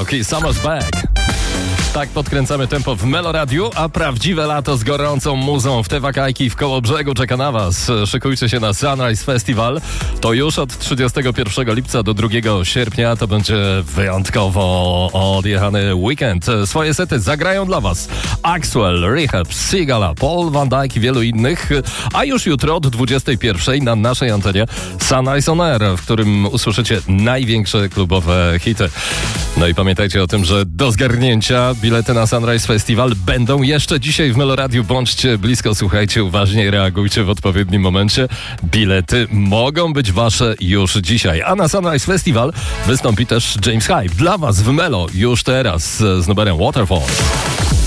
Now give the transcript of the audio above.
Rock i Summer's Back. Tak podkręcamy tempo w Meloradiu, a prawdziwe lato z gorącą muzą w te wakajki w Kołobrzegu czeka na was. Szykujcie się na Sunrise Festival. To już od 31 lipca do 2 sierpnia. To będzie wyjątkowo odjechany weekend. Swoje sety zagrają dla was Axwell, Rehab, Sigala, Paul Van Dyke i wielu innych. A już jutro od 21 na naszej antenie Sunrise On Air, w którym usłyszycie największe klubowe hity. No i pamiętajcie o tym, że do zgarnięcia bilety na Sunrise Festival będą jeszcze dzisiaj w Meloradiu. Bądźcie blisko, słuchajcie uważnie, reagujcie w odpowiednim momencie. Bilety mogą być wasze już dzisiaj. A na Sunrise Festival wystąpi też James Hype. Dla was w Melo już teraz z numerem Waterfall.